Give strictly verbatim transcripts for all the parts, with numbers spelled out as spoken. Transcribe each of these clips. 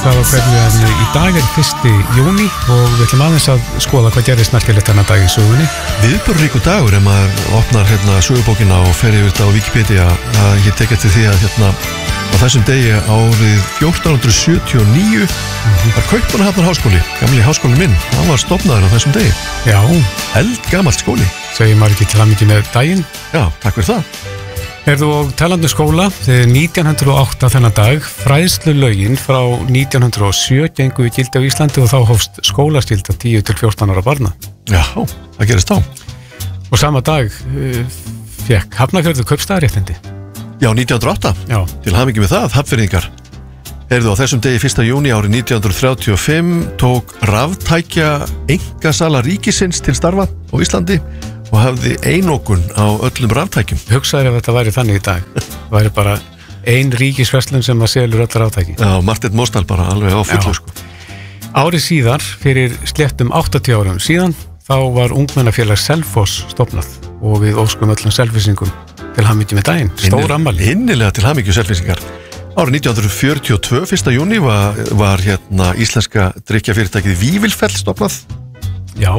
Það var hverju en í dag er fyrsti júní og við ætlum aðeins að skoða hvað gerðist merkilegt þennan dag í sögunni. Viðburðríkur dagur ef maður opnar hérna sögubókina og fer yfir þetta á Wikipedia að ég tek eftir því að hérna á þessum degi árið fjórtán hundruð sjötíu og níu mm-hmm. var Kaupmannahafnar háskóli, gamli háskólinn minn, hann var stofnaður á þessum degi. Já. Eldgamalt skóli. Segir maður ekki til hamingju með daginn? Já, takk fyrir það. Erðu og talandi skóla, þegar nítján hundruð og átta þennan dag, fræðslu lögin frá nítján hundruð og sjö gengu í gildi á Íslandi og þá hófst skólaskylda tíu til fjórtán ára barna. Já, það gerist þá. Og sama dag uh, fekk Hafnarfjörður kaupstaðarréttindi. Já, nítján hundruð og átta. Já. Til hamingju með það, Hafnfirðingar. Erðu á þessum degi fyrsta júní árið nítján hundruð þrjátíu og fimm tók raftækja einkasala ríkisins til starfa á Íslandi og hafði einokun á öllum raftækjum. Hugsaður ef þetta væri þannig í dag. Það væri bara ein ríkisverslun sem að selur öll raftæki. Já, Marteinn Mósdal bara alveg á fullu sko. Árið síðar, fyrir sléttum áttatíu árum síðan, þá var ungmennafélag Selfoss stofnað og við óskum öllum selfisingum til hamingju með daginn. Stór afmæli. Innilega til hamingju selfisingar. Árið nítján hundruð fjörutíu og tvö, fyrsta júní, var, var hérna íslenska drykkjafyrirtækið Vífilfell stofnað. Já.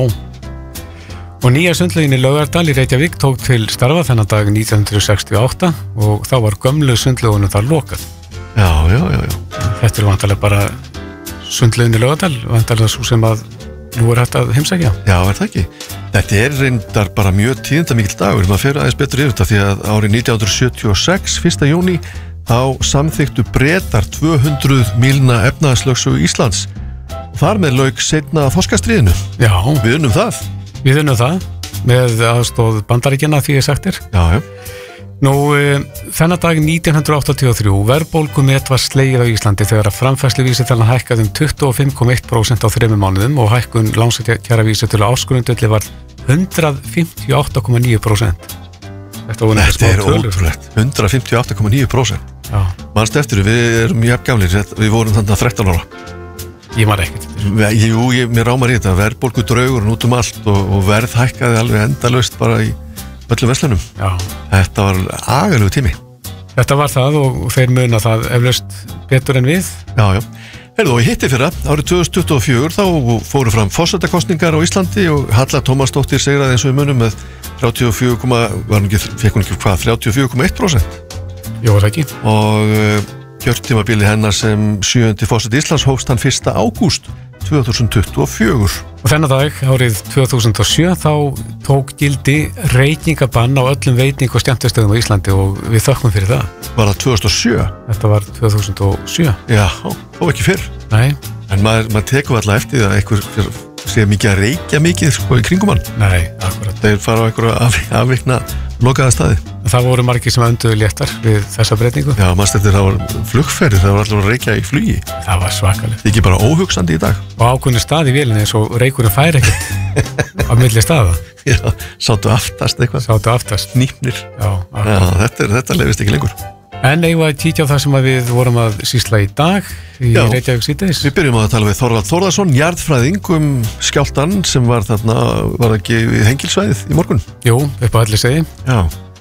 Og nýja sundlaugin í Laugardal í Reykjavík tók til starfa þennan dag nítján hundruð sextíu og átta og þá var gömlu sundlaugunum þar lokað. Já, já, já, já. Þetta er vantarlega bara sundlaugin í Laugardal, vantarlega svo sem að nú er hægt að heimsækja. Já, er það ekki? Þetta er reyndar bara mjög tíðindamikill dagur, maður fer aðeins betur yfir þetta því að árið nítján hundruð sjötíu og sex, fyrsta júní, þá samþykktu Bretar tvö hundruð mílna efnahagslögsögu Íslands og þar með lauk seinna þorskastríðinu. Já. Við unnum það. Við unnum það með aðstóð Bandaríkjanna því ég sagtir. Já, já. Nú, e, þennan dag nítján hundruð áttatíu og þrjú verðbólgumet var slegið á Íslandi þegar að framfærsluvísitalan hækkaði um tuttugu og fimm komma eitt prósent á þremur mánuðum og hækkun lánskjaravísitölu á ársgrundvelli var hundrað fimmtíu og átta komma níu prósent. Þetta, Þetta er ótrúlegt, hundrað fimmtíu og átta komma níu prósent. Já. Manstu eftir, við erum jafngamlir, við vorum þannig að þrettán ára. Ég man ekkert. Jú, ég, mér rámar í þetta, verðbólgu draugurinn út um allt og, og verð hækkaði alveg endalaust bara í öllum verslunum. Já. Þetta var agalegu tími. Þetta var það og þeir muna það eflaust betur en við. Já, já. Herðu, og í hitti fyrra, árið tvö þúsund tuttugu og fjögur, þá fóru fram forsetakosningar á Íslandi og Halla Tómasdóttir sigraði eins og við munum með þrjátíu og fjögur, var hún ekki, fekk hún ekki hvað, þrjátíu og fjögur komma eitt prósent. Jú, það ekki. Og uh, kjörtímabili hennar sem sjöundi forseti Íslands hófst hann fyrsta ágúst tvö þúsund tuttugu og fjögur. Og þennan dag, árið tvö þúsund og sjö, þá tók gildi reykingabann á öllum veiting- og skemmtistöðum á Íslandi og við þökkum fyrir það. Var það tvö þúsund og sjö? Þetta var tvö þúsund og sjö. Já, þó ekki fyrr. Nei. En maður, maður tekur alltaf eftir því að einhver sé mikið að reykja mikið sko í kringum hann. Nei, akkurat. Þeir fara á einhverju af, afvikna lokaða staði. Það voru margir sem önduðu léttar við þessa breytingu. Já, maður stefnir það var flugferði, það var alltaf að reykja í flugi. Það var svakalegt. Það er ekki bara óhugsandi í dag. Og ákveðnu stað í vélinni eins og reykurinn fær ekkert á milli staða. Já, sátu aftast eitthvað. Sátu aftast. Nýpnir. Já, Já þetta, er, þetta lefist ekki lengur. En eigum að kíkja á það sem að við vorum að sýsla í dag í Já, Reykjavík síðdegis. Við byrjum að tala við Þorvald Þórðarson, jarðfræðing um skjálftann sem var þarna, var ekki við Hengilsvæðið í morgun. Jú, upp á Hellisheiði. Já.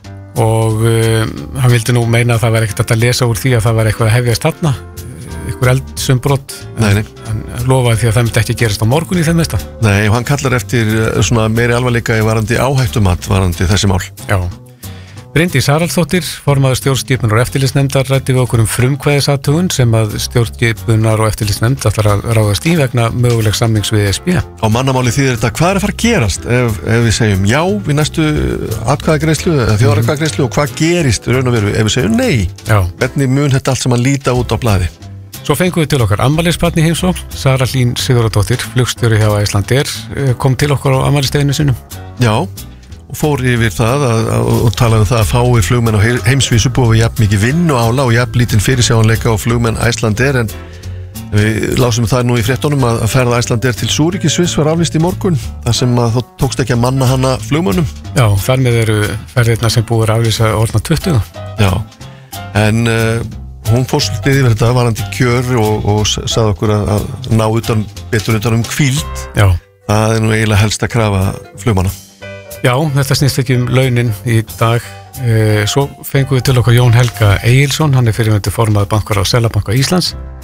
Og um, hann vildi nú meina að það var ekkert að lesa úr því að það var eitthvað að hefjast þarna, eitthvað eldsumbrot, en, en lofaði því að það myndi ekki gerast á morgun í þeim mesta. Nei, og hann kallar eftir svona meiri alvarleika í varandi áhættumat varandi þessi mál. Já. Bryndís Haraldsdóttir, formaður stjórnskipunar og eftirlitsnefndar, ræddi við okkur um frumkvæðisathugun sem að stjórnskipunar og eftirlitsnefnd ætlar að ráðast í vegna möguleg samnings við E S B. Á mannamáli þýðir þetta, hvað er að fara að gerast ef, ef við segjum já við næstu atkvæðagreiðslu eða þjóðaratkvæðagreiðslu og hvað gerist raun og veru ef við segjum nei? Já. Hvernig mun þetta allt saman líta út á blaði? Svo fengum við til okkar afmælisbarn í heimsókn. Sara Hlín Sigurðardóttir, flugstjóri hjá Icelandair, kom til okkar á afmælisdeginum sínum. Já. Og fór yfir það að, að, og talaði um það að fáir flugmenn á heimsvísu búið við jafn mikið vinnu ála og jafn lítinn fyrirsjáanleika og flugmenn Icelandair en við lásum það nú í fréttunum að, að ferða Icelandair til Zúrich í Sviss var aflýst í morgun þar sem að þó tókst ekki að manna hana flugmönnum. Já, þar með eru ferðirna sem búið að aflýsa orðna tuttugu. Já, en uh, hún fór svolítið yfir þetta varandi kjör og, og sagði okkur að, að ná utan, betur utan um hvíld. Já. Það er nú eiginlega helst að krafa flugmanna. Já, þetta snýst ekki um launin í dag. E, svo fengum við til okkar Jón Helga Egilsson, hann er fyrirmyndu formaður bankar á Seðlabanka Íslands.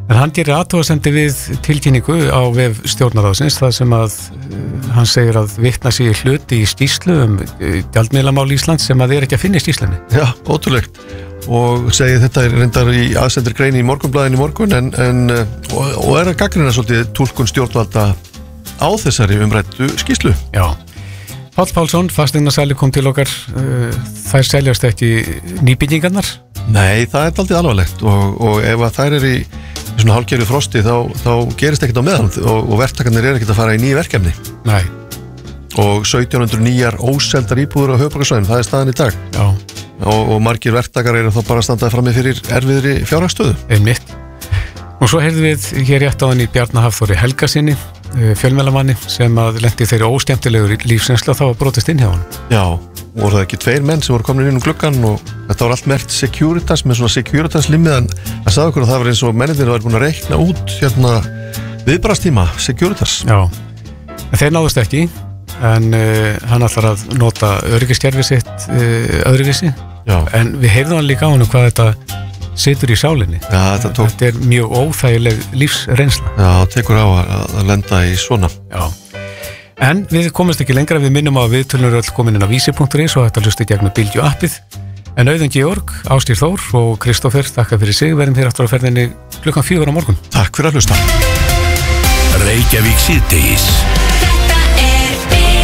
En hann gerir athugasemdi við tilkynningu á vef stjórnarráðsins þar sem að uh, hann segir að vitna sig í hluti í skýrslu um uh, gjaldmiðlamál Íslands sem að er ekki að finna í skýrslunni. Já, ótrúlegt. Og segir þetta er reyndar í aðsendur grein í Morgunblaðinu í morgun en, en, og, og er að gagnrýna svolítið túlkun stjórnvalda á þessari umræddu skýrslu. Já. Páll Pálsson, fasteignasali, kom til okkar. Uh, þær seljast ekki nýbyggingarnar? Nei, það er aldrei alvarlegt og, og ef að þær er í svona hálfgerðu frosti þá, þá gerist ekkert á meðan og, og verktakarnir er ekkert að fara í nýja verkefni. Nei. Og sautján hundruð nýjar óseldar íbúður á höfuðborgarsvæðinu, það er staðan í dag. Já. Og, og margir verktakar eru þá bara að standa frammi fyrir erfiðri fjárhagsstöðu. Einmitt. Og svo heyrðum við hér rétt áðan í Bjarna Hafþóri Helgasyni, fjölmiðlamanni sem að lenti þeirri óskemmtilegur lífsreynslu og þá var brotist inn hjá hann. Já, voru það ekki tveir menn sem voru komin inn um gluggan og þetta var allt merkt Securitas með svona Securitas limið en það sagði okkur að það var eins og mennirnir var búin að reikna út hérna viðbragðstíma Securitas. Já, en þeir náðust ekki en uh, hann ætlar að nota öryggiskerfi sitt uh, öðruvísi. Já. En við heyrðum hann líka á hann hvað þetta situr í sálinni. Já, þetta, tók... þetta er mjög óþægileg lífsreynsla. Já, tekur á að, að lenda í svona. Já. En við komumst ekki lengra, við minnum á að viðtölunum er öll komin inn á vísi punktur is og þetta hlusti gegnum Bylgju appið. En Auðun Georg, Ásdís Þór og Kristófer, þakka fyrir sig. Verðum hér aftur á ferðinni klukkan fjögur á morgun. Takk fyrir að hlusta. Reykjavík síðdegis. Þetta er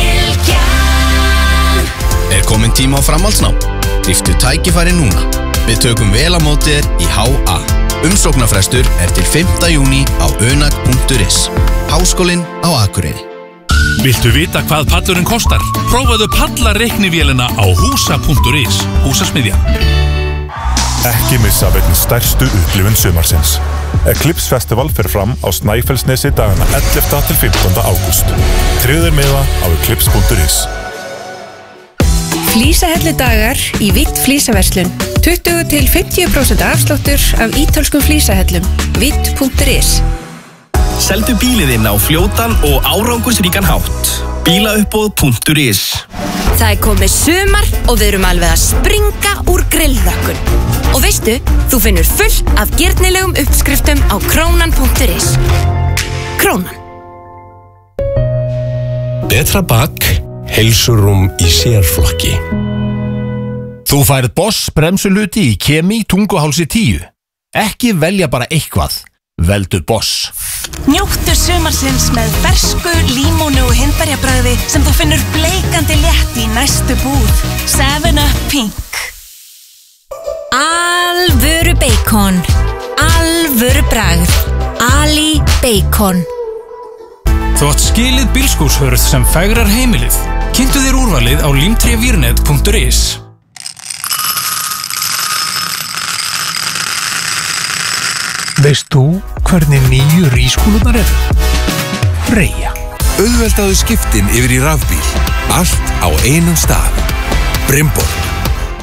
Bylgjan. Er komin tíma á framhaldsnám? Gríptu tækifæri núna. Við tökum vel á móti þér í H A. Umsóknarfrestur er til fimmta júní á unag punktur is. Háskólinn á Akureyri. Viltu vita hvað pallurinn kostar? Prófaðu pallarreiknivélina á húsa punktur is. Húsasmiðja. Ekki missa vegna stærstu upplifun sumarsins. Eclipse Festival fer fram á Snæfellsnesi dagana ellefta til fimmtánda ágúst. Tryggðu þér miða á eclipse punktur is. Flísahelludagar í Vitt flísaverslun. tuttugu til fimmtíu prósent afsláttur af ítölskum flísahellum. vitt punktur is. Seldu bíliðinn á fljótan og árangursríkan hátt. bílauppboð punktur is. Það er komið sumar og við erum alveg að springa úr grillvökkun. Og veistu, þú finnur fullt af girnilegum uppskriftum á krónan punktur is. Krónan. Betra bak, heilsurum í sérflokki. Þú færð Boss bremsuluti í Kemi Tunguhálsi tíu. Ekki velja bara eitthvað, veldu Boss. Njóttu sumarsins með fersku, límónu og hindberjabragði sem þú finnur bleikandi létt í næstu búð. seven up Pink. Alvöru bacon. Alvöru bragð. Ali Bacon. Þú átt skilið bílskúrshörð sem fegrar heimilið. Kynntu þér úrvalið á limtrevírnet punktur is. Veist þú hvernig nýju rískúlunar eru? Freyja. Auðveldaðu skiptin yfir í rafbíl. Allt á einum stað. Brimborg.